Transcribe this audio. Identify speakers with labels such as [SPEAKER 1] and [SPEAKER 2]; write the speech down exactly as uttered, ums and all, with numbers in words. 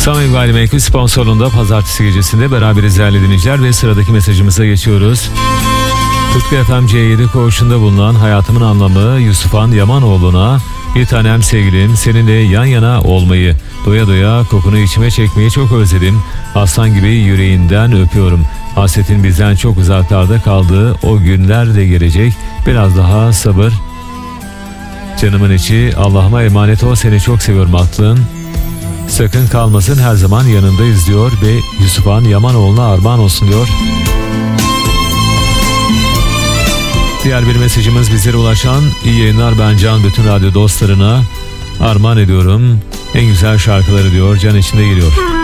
[SPEAKER 1] Samim Gayrimenkul sponsorluğunda pazartesi gecesinde beraberiz değerli dinleyiciler ve sıradaki mesajımıza geçiyoruz. Tutku F M C yedi koğuşunda bulunan hayatımın anlamı Yusufan Yamanoğlu'na, bir tanem sevgilim, seninle yan yana olmayı, doya doya kokunu içime çekmeyi çok özledim. Aslan gibi yüreğinden öpüyorum. Hasretin bizden çok uzaklarda kaldığı o günler de gelecek. Biraz daha sabır. Canımın içi, Allah'ıma emanet ol, seni çok seviyorum aklın. Sakın kalmasın, her zaman yanındayız diyor ve Yusufan Yamanoğlu'na armağan olsun diyor. Diğer bir mesajımız bizlere ulaşan, iyi yayınlar ben Can, bütün radyo dostlarına armağan ediyorum. En güzel şarkıları diyor, Can içinde geliyor.